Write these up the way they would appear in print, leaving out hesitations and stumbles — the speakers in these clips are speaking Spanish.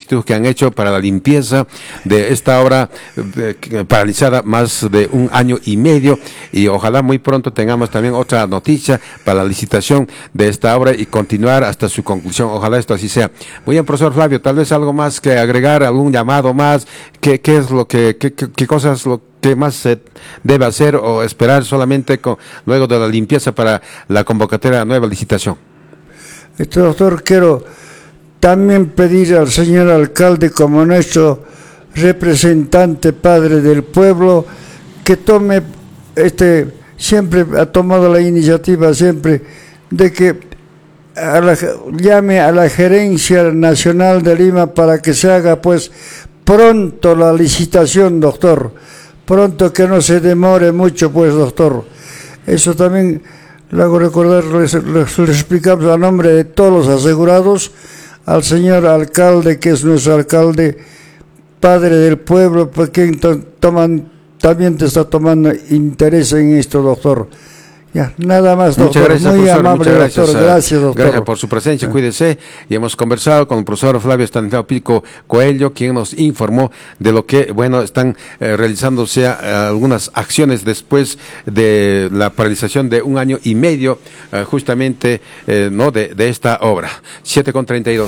solicitud que han hecho para la limpieza de esta obra paralizada más de 1 año y medio, y ojalá muy pronto tengamos también otra noticia para la licitación de esta obra y continuar hasta su conclusión. Ojalá esto así sea. Muy bien, profesor Flavio, tal vez algo más que agregar, algún llamado más, qué es lo qué cosas lo que más se debe hacer o esperar solamente luego de la limpieza para la convocatoria de nueva licitación. Doctor, quiero también pedir al señor alcalde, como nuestro representante, padre del pueblo, que tome, siempre ha tomado la iniciativa siempre de que llame a la Gerencia Nacional de Lima para que se haga pues pronto la licitación, doctor. Pronto, que no se demore mucho, pues, doctor. Eso también le hago recordar, les explicamos a nombre de todos los asegurados, al señor alcalde, que es nuestro alcalde, padre del pueblo, quien también te está tomando interés en esto, doctor. Ya, nada más, doctor. Muchas gracias, muy profesor. amable, Muchas gracias, doctor. Gracias, doctor. Gracias por su presencia, cuídese. Y hemos conversado con el profesor Flavio Stanislao Pico Coelho, quien nos informó de lo que, están realizándose algunas acciones después de la paralización de 1 año y medio, justamente, de esta obra. 7:32.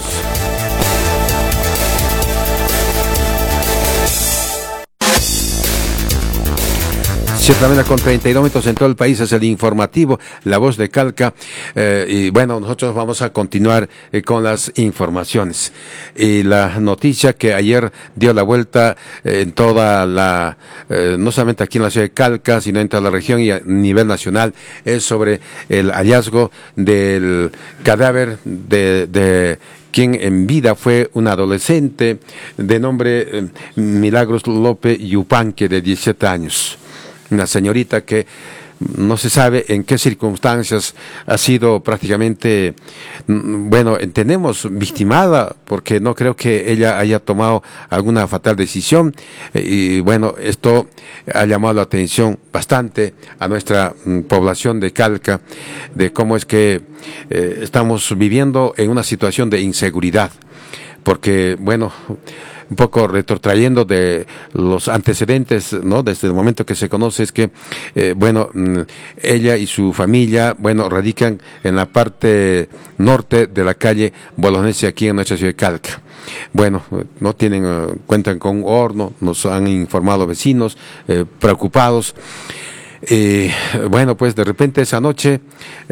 7:32 en todo el país. Es el informativo La Voz de Calca, y nosotros vamos a continuar con las informaciones. Y la noticia que ayer dio la vuelta en toda no solamente aquí en la ciudad de Calca, sino en toda la región y a nivel nacional, es sobre el hallazgo del cadáver de quien en vida fue un adolescente de nombre Milagros López Yupanque, de 17 años. Una señorita que no se sabe en qué circunstancias ha sido prácticamente, entendemos, victimada, porque no creo que ella haya tomado alguna fatal decisión. Y esto ha llamado la atención bastante a nuestra población de Calca, de cómo es que estamos viviendo en una situación de inseguridad, porque, un poco retrotrayendo de los antecedentes, desde el momento que se conoce, es que, ella y su familia, radican en la parte norte de la calle Bolognesi, aquí en nuestra ciudad de Calca. No cuentan con un horno, nos han informado vecinos, preocupados. Pues de repente esa noche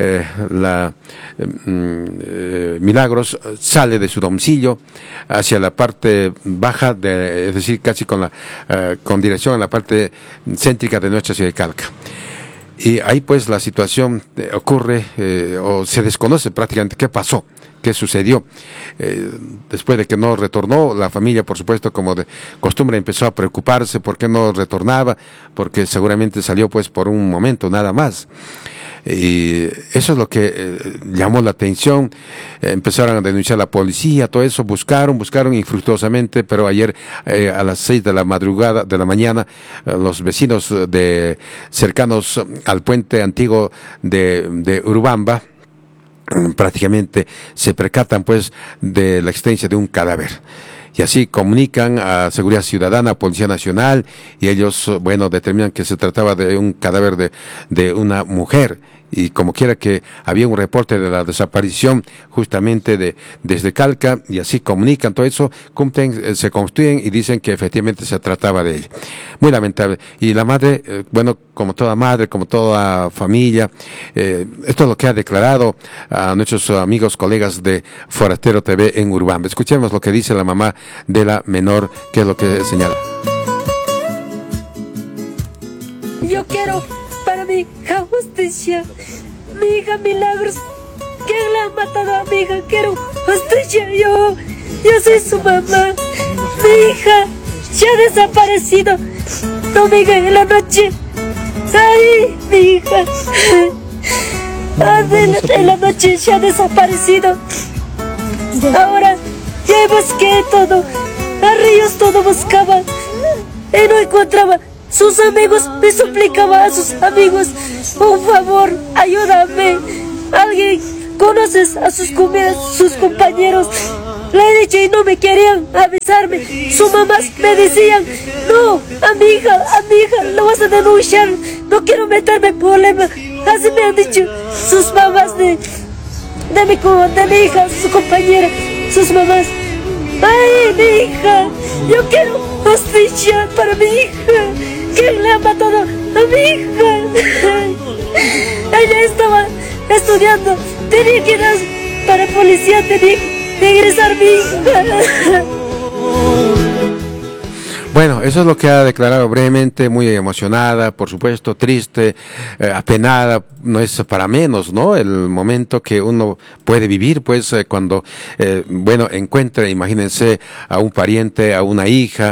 Milagros sale de su domicilio hacia la parte baja, es decir, casi con dirección a la parte céntrica de nuestra ciudad de Calca. Y ahí pues la situación ocurre, o se desconoce prácticamente qué pasó, qué sucedió. Después de que no retornó, la familia, por supuesto, como de costumbre, empezó a preocuparse por qué no retornaba, porque seguramente salió pues por un momento nada más. Y eso es lo que llamó la atención. Empezaron a denunciar a la policía, todo eso, buscaron infructuosamente, pero ayer a las 6 de la mañana, los vecinos cercanos al puente antiguo de Urubamba prácticamente se percatan pues de la existencia de un cadáver. Y así comunican a Seguridad Ciudadana, a Policía Nacional, y ellos, determinan que se trataba de un cadáver de una mujer. Y como quiera que había un reporte de la desaparición justamente desde Calca, y así comunican todo eso, se constituyen y dicen que efectivamente se trataba de ella. Muy lamentable. Y la madre, como toda madre, como toda familia, esto es lo que ha declarado a nuestros amigos, colegas de Forastero TV en Urubamba. Escuchemos lo que dice la mamá de la menor, que es lo que señala. Yo quiero para mi hija justicia, mi hija Milagros. ¿Quién la ha matado a mi hija? Quiero justicia. Yo soy su mamá. Mi hija se ha desaparecido. Domingo en la noche. Ay, mi hija. En la noche se ha desaparecido. Ahora ya busqué todo. A ríos todo buscaba. Y no encontraba. Sus amigos, me suplicaba a sus amigos, por favor, ayúdame. Alguien, conoces a sus compañeros, Le he dicho y no me querían avisarme. Sus mamás me decían, no, a mi hija, lo vas a denunciar. No quiero meterme en problemas. Así me han dicho sus mamás de mi hija, su compañera, sus mamás. Ay, mi hija, yo quiero justicia para mi hija. ¿Quién le ha matado a mi hija? Ella estaba estudiando, tenía que ir para policía, tenía que ingresar mi hija. Bueno, eso es lo que ha declarado brevemente, muy emocionada, por supuesto, triste, apenada, no es para menos, ¿no? El momento que uno puede vivir, pues, cuando, encuentra, imagínense, a un pariente, a una hija,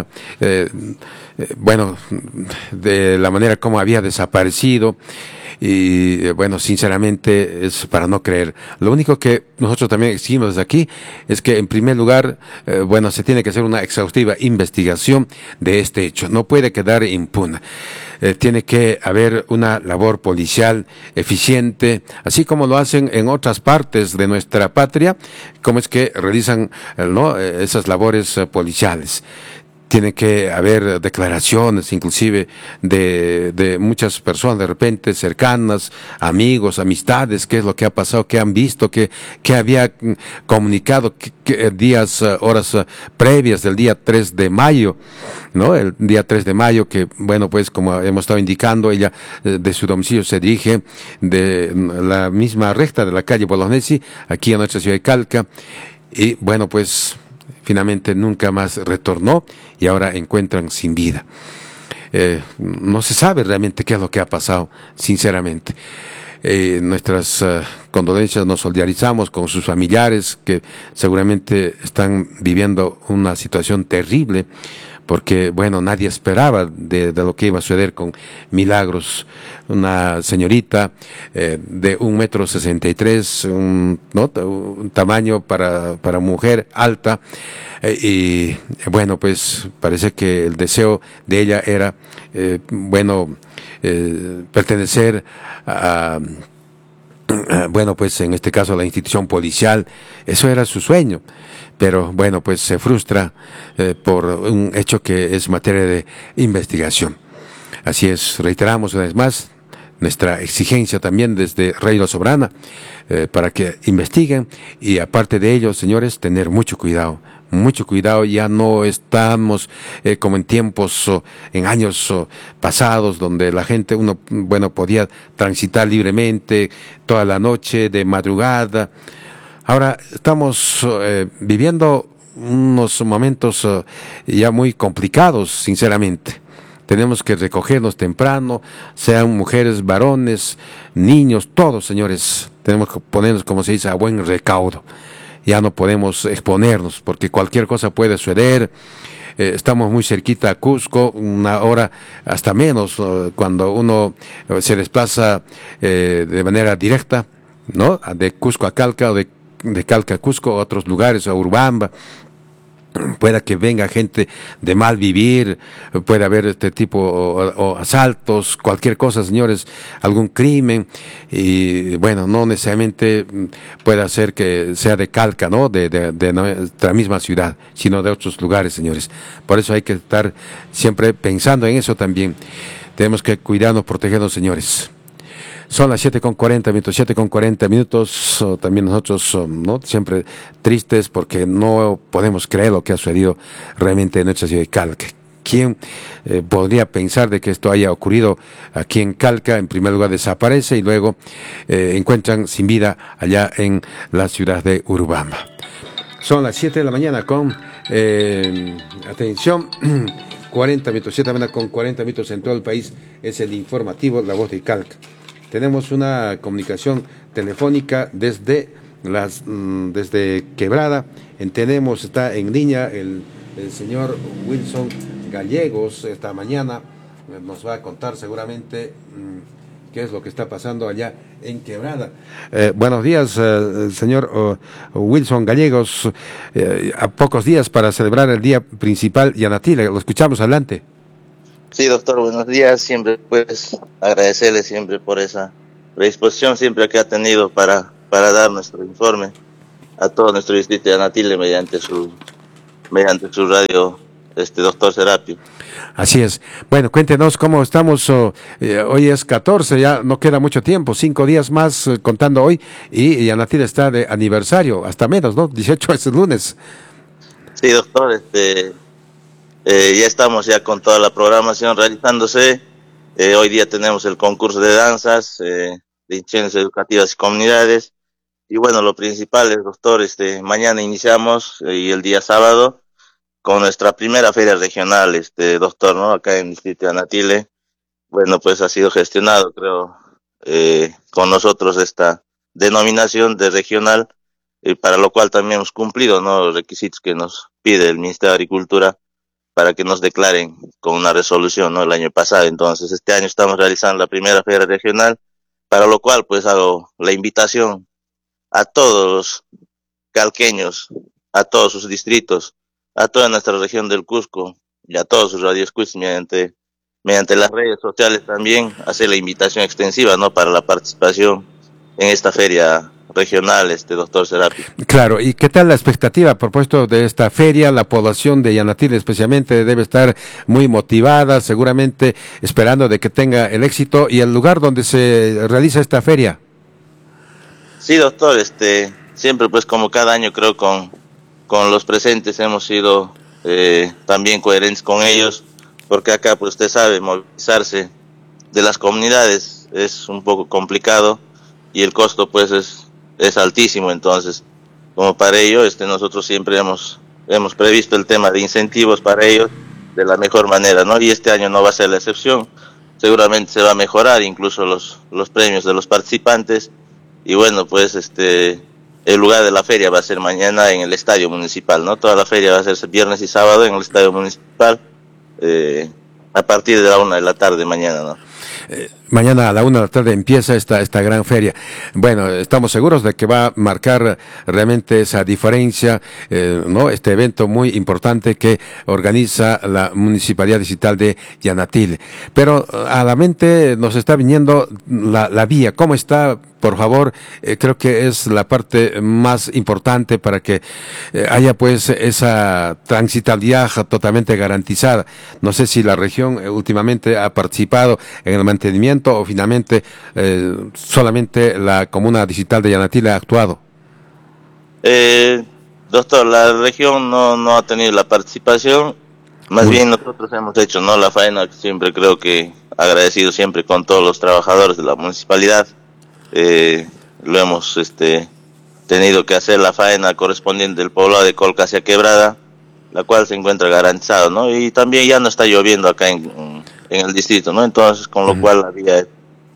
de la manera como había desaparecido. Y bueno, sinceramente es para no creer. Lo único que nosotros también exigimos desde aquí es que en primer lugar, se tiene que hacer una exhaustiva investigación de este hecho. No puede quedar impune. Tiene que haber una labor policial eficiente, así como lo hacen en otras partes de nuestra patria, como es que realizan esas labores policiales. Tiene que haber declaraciones, inclusive, de muchas personas de repente cercanas, amigos, amistades, qué es lo que ha pasado, qué han visto, qué había comunicado, horas previas del día 3 de mayo, ¿no? El día 3 de mayo, que, pues, como hemos estado indicando, ella de su domicilio se dirige de la misma recta de la calle Bolognesi, aquí en nuestra ciudad de Calca, y, pues, finalmente nunca más retornó y ahora encuentran sin vida. No se sabe realmente qué es lo que ha pasado, sinceramente. Nuestras condolencias, nos solidarizamos con sus familiares que seguramente están viviendo una situación terrible, porque, nadie esperaba de lo que iba a suceder con Milagros, una señorita de 1,63 m, un tamaño para mujer alta, y pues parece que el deseo de ella era, pertenecer a pues en este caso a la institución policial. Eso era su sueño, pero pues se frustra por un hecho que es materia de investigación. Así es, reiteramos una vez más nuestra exigencia también desde Reino Soberana para que investiguen, y aparte de ello, señores, tener mucho cuidado, ya no estamos como en tiempos, en años pasados, donde la gente, podía transitar libremente toda la noche, de madrugada. Ahora estamos viviendo unos momentos ya muy complicados, sinceramente. Tenemos que recogernos temprano, sean mujeres, varones, niños, todos, señores. Tenemos que ponernos, como se dice, a buen recaudo. Ya no podemos exponernos, porque cualquier cosa puede suceder. Estamos muy cerquita a Cusco, una hora hasta menos, cuando uno se desplaza de manera directa, ¿no? De Cusco a Calca, o de Calca a Cusco, a otros lugares, a Urubamba. Pueda que venga gente de mal vivir, puede haber este tipo o asaltos, cualquier cosa, señores, algún crimen, y no necesariamente puede hacer que sea de Calca, ¿no? De nuestra misma ciudad, sino de otros lugares, señores. Por eso hay que estar siempre pensando en eso también. Tenemos que cuidarnos, protegernos, señores. Son las 7:40 minutos, también nosotros, ¿no? Siempre tristes porque no podemos creer lo que ha sucedido realmente en nuestra ciudad de Calca. ¿Quién podría pensar de que esto haya ocurrido aquí en Calca? En primer lugar desaparece y luego encuentran sin vida allá en la ciudad de Urubamba. Son las 7 de la mañana con, atención, 40 minutos, 7 de la mañana con 40 minutos en todo el país. Es el informativo La Voz de Calca. Tenemos una comunicación telefónica desde Quebrada. Está en línea el señor Wilson Gallegos. Esta mañana nos va a contar seguramente qué es lo que está pasando allá en Quebrada. Buenos días, señor Wilson Gallegos. A pocos días para celebrar el día principal Yanatí. Lo escuchamos, adelante. Sí, doctor, buenos días. Siempre, agradecerle siempre por esa predisposición siempre que ha tenido para dar nuestro informe. a todo nuestro distrito de Anatile mediante su radio, doctor Serapio. Así es. Bueno, cuéntenos cómo estamos. Hoy es 14, ya no queda mucho tiempo, 5 días más contando hoy, y Anatile está de aniversario, hasta menos, ¿no? 18 es el lunes. Sí, doctor, ya estamos ya con toda la programación realizándose. Hoy día tenemos el concurso de danzas, de instituciones educativas y comunidades. Y bueno, lo principal es, doctor, mañana iniciamos y el día sábado con nuestra primera feria regional, doctor, ¿no? Acá en el distrito de Anatile. Bueno, pues ha sido gestionado, creo, con nosotros esta denominación de regional, para lo cual también hemos cumplido, ¿no?, los requisitos que nos pide el Ministerio de Agricultura para que nos declaren con una resolución, ¿no?, el año pasado. Entonces, este año estamos realizando la primera feria regional, para lo cual, pues, hago la invitación a todos los calqueños, a todos sus distritos, a toda nuestra región del Cusco y a todos sus radioescuchas mediante las redes sociales también, hacer la invitación extensiva, ¿no?, para la participación en esta feria regional, doctor Serapio. Claro, ¿y qué tal la expectativa a propósito de esta feria? La población de Yanatile especialmente debe estar muy motivada, seguramente esperando de que tenga el éxito. ¿Y el lugar donde se realiza esta feria? Sí, doctor, siempre, pues, como cada año, creo, con los presentes hemos sido también coherentes con ellos, porque acá, pues, usted sabe, movilizarse de las comunidades es un poco complicado y el costo, pues, es altísimo. Entonces, como para ello, nosotros siempre hemos previsto el tema de incentivos para ellos de la mejor manera, ¿no? Y este año no va a ser la excepción. Seguramente se va a mejorar incluso los premios de los participantes. Y bueno, pues, el lugar de la feria va a ser mañana en el Estadio Municipal, ¿no? Toda la feria va a ser viernes y sábado en el Estadio Municipal, a partir de la 1 de la tarde mañana, ¿no? Mañana a la 1 de la tarde empieza esta gran feria. Bueno, estamos seguros de que va a marcar realmente esa diferencia, ¿no? Este evento muy importante que organiza la Municipalidad Distrital de Yanatile. Pero a la mente nos está viniendo la vía. ¿Cómo está? Por favor, creo que es la parte más importante para que haya, pues, esa transitabilidad totalmente garantizada. No sé si la región últimamente ha participado en el mantenimiento o finalmente solamente la Comuna Distrital de Yanatile ha actuado. Doctor, la región no ha tenido la participación. Más bien nosotros hemos hecho, ¿no?, la faena, siempre creo que agradecido siempre con todos los trabajadores de la municipalidad. Lo hemos tenido que hacer la faena correspondiente del poblado de Colca hacia Quebrada, la cual se encuentra garantizado, ¿no? Y también ya no está lloviendo acá en el distrito, ¿no? Entonces, con lo cual la vía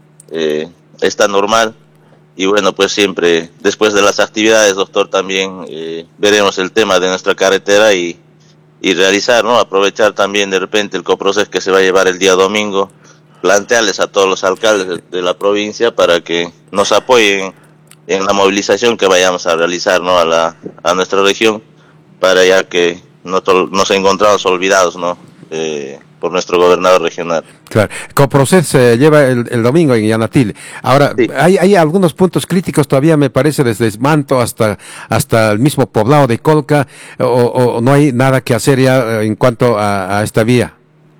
está normal. Y bueno, pues siempre después de las actividades, doctor, también veremos el tema de nuestra carretera y realizar, ¿no?, aprovechar también de repente el coproceso que se va a llevar el día domingo, plantearles a todos los alcaldes de la provincia para que nos apoyen en la movilización que vayamos a realizar, ¿no?, a nuestra región, para ya que no nos encontramos olvidados, ¿no?, por nuestro gobernador regional. Claro, Coproces se lleva el domingo en Yanatile. Ahora, sí, hay algunos puntos críticos todavía, me parece, desde Manto hasta el mismo poblado de Colca, o no hay nada que hacer ya en cuanto a esta vía.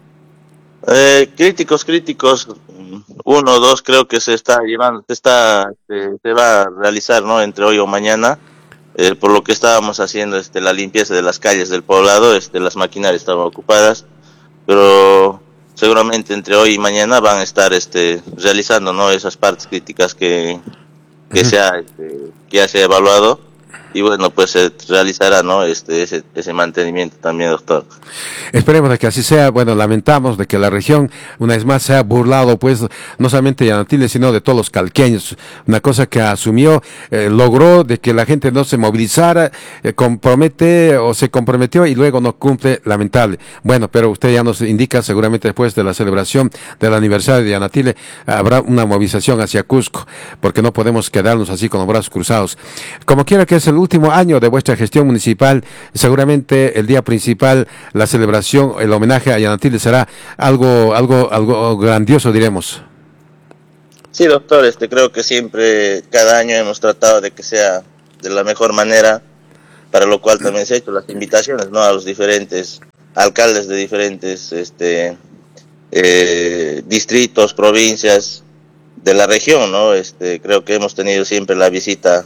Críticos, 1 o 2 creo que se está llevando, se va a realizar, ¿no?, entre hoy o mañana, por lo que estábamos haciendo la limpieza de las calles del poblado, las maquinarias estaban ocupadas, pero seguramente entre hoy y mañana van a estar realizando, ¿no?, esas partes críticas que ya se ha evaluado. Y bueno, pues se realizará, ¿no?, ese mantenimiento también, doctor. Esperemos de que así sea. Bueno, lamentamos de que la región una vez más se ha burlado, pues, no solamente de Yanatile, sino de todos los calqueños. Una cosa que asumió, logró de que la gente no se movilizara, se comprometió y luego no cumple, lamentable. Bueno, pero usted ya nos indica, seguramente después de la celebración del aniversario de Yanatile, habrá una movilización hacia Cusco, porque no podemos quedarnos así con los brazos cruzados. Como quiera que es el último año de vuestra gestión municipal, seguramente el día principal, la celebración, el homenaje a Yanatile será algo grandioso, diremos. Sí, doctor, creo que siempre, cada año hemos tratado de que sea de la mejor manera, para lo cual también se han hecho las invitaciones, ¿no?, a los diferentes alcaldes de diferentes distritos, provincias de la región, ¿no? Creo que hemos tenido siempre la visita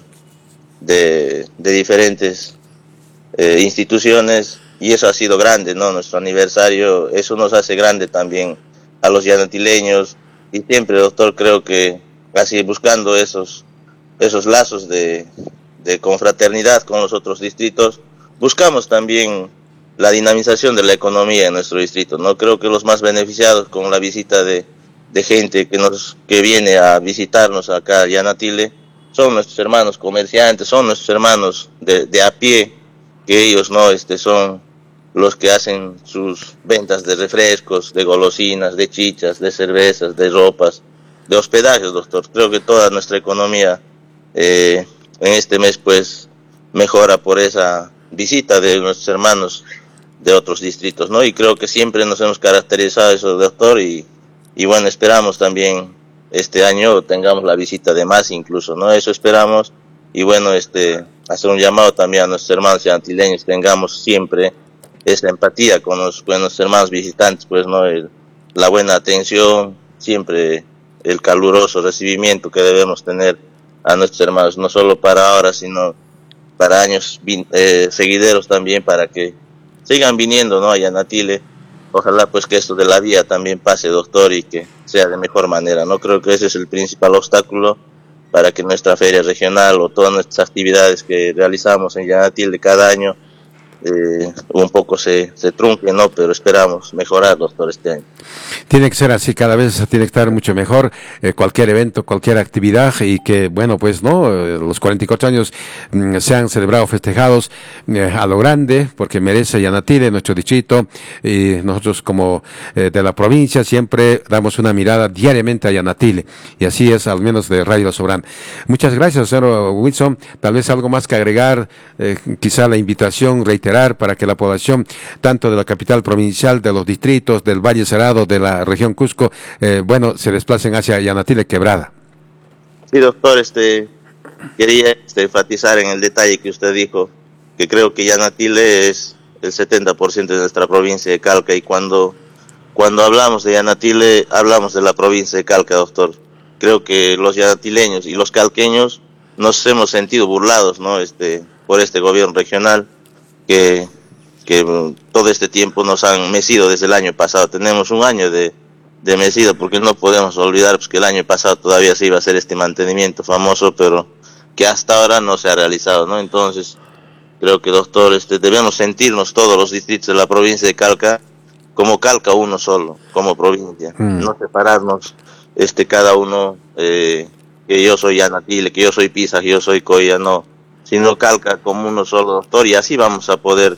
de diferentes instituciones, y eso ha sido grande, ¿no? Nuestro aniversario, eso nos hace grande también a los yanatileños, y siempre, doctor, creo que así buscando esos lazos de confraternidad con los otros distritos, buscamos también la dinamización de la economía en nuestro distrito, ¿no? Creo que los más beneficiados con la visita de gente que viene a visitarnos acá a Yanatile son nuestros hermanos comerciantes, son nuestros hermanos de a pie, que ellos, ¿no?, son los que hacen sus ventas de refrescos, de golosinas, de chichas, de cervezas, de ropas, de hospedajes, doctor. Creo que toda nuestra economía en este mes pues mejora por esa visita de nuestros hermanos de otros distritos, ¿no? Y creo que siempre nos hemos caracterizado eso, doctor, y bueno, esperamos también este año tengamos la visita de más incluso, ¿no? Eso esperamos, y bueno, hacer un llamado también a nuestros hermanos yanatileños, tengamos siempre esa empatía con nuestros hermanos visitantes, pues, ¿no? La buena atención, siempre el caluroso recibimiento que debemos tener a nuestros hermanos, no solo para ahora, sino para años seguideros también, para que sigan viniendo, ¿no?, a Yanatile. Ojalá pues que esto de la vía también pase, doctor, y que sea de mejor manera, ¿no? Creo que ese es el principal obstáculo para que nuestra feria regional o todas nuestras actividades que realizamos en Yanatile cada año un poco se trunque, ¿no? Pero esperamos mejorar, doctor, este año. Tiene que ser así, cada vez tiene que estar mucho mejor cualquier evento, cualquier actividad, y que, bueno, pues, ¿no? Los 44 años sean celebrados, festejados a lo grande, porque merece Yanatile, nuestro distrito, y nosotros como de la provincia siempre damos una mirada diariamente a Yanatile, y así es, al menos de Radio La Soberana. Muchas gracias, señor Wilson. Tal vez algo más que agregar, quizá la invitación, reiterar, para que la población, tanto de la capital provincial, de los distritos, del Valle Cerrado, de la región Cusco, bueno, se desplacen hacia Yanatile Quebrada. Sí, doctor, quería enfatizar en el detalle que usted dijo, que creo que Yanatile es el 70% de nuestra provincia de Calca, y cuando hablamos de Yanatile, hablamos de la provincia de Calca, doctor. Creo que los yanatileños y los calqueños nos hemos sentido burlados, ¿no? Por este gobierno regional, que todo este tiempo nos han mecido desde el año pasado. Tenemos un año de mecido, porque no podemos olvidar pues que el año pasado todavía se iba a hacer este mantenimiento famoso, pero que hasta ahora no se ha realizado, ¿no? Entonces, creo que, doctor, debemos sentirnos todos los distritos de la provincia de Calca como Calca uno solo, como provincia, no separarnos cada uno, que yo soy Yanatile, que yo soy Pisa, que yo soy Coya, no, sino Calca como uno solo, doctor, y así vamos a poder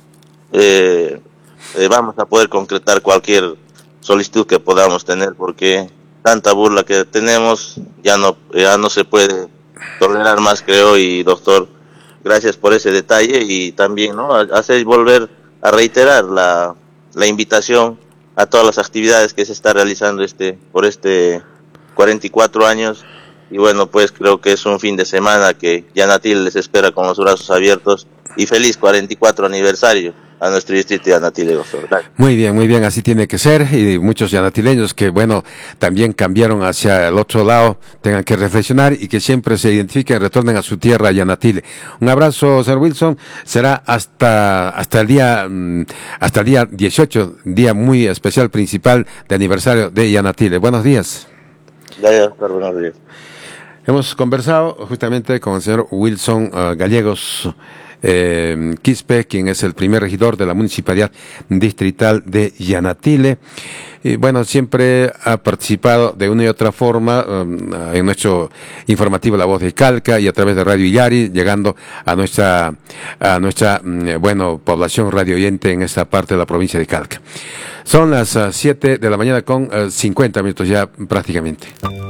concretar cualquier solicitud que podamos tener, porque tanta burla que tenemos ya no se puede tolerar más, creo. Y, doctor, gracias por ese detalle, y también, ¿no?, hacer volver a reiterar la invitación a todas las actividades que se está realizando por 44 años. Y bueno, pues creo que es un fin de semana que Yanatile les espera con los brazos abiertos, y feliz 44 aniversario a nuestro distrito de Yanatile, doctor. Muy bien, así tiene que ser, y muchos yanatileños que, bueno, también cambiaron hacia el otro lado, tengan que reflexionar y que siempre se identifiquen, retornen a su tierra, Yanatile. Un abrazo, señor Wilson. Será hasta el día 18, día muy especial, principal de aniversario de Yanatile. Buenos días. Gracias, doctor. Buenos días. Hemos conversado justamente con el señor Wilson Gallegos Quispe, quien es el primer regidor de la Municipalidad Distrital de Yanatile. Y bueno, siempre ha participado de una y otra forma en nuestro informativo La Voz de Calca y a través de Radio Illari, llegando a nuestra población radio oyente en esta parte de la provincia de Calca. Son las 7 de la mañana con 50 minutos ya prácticamente.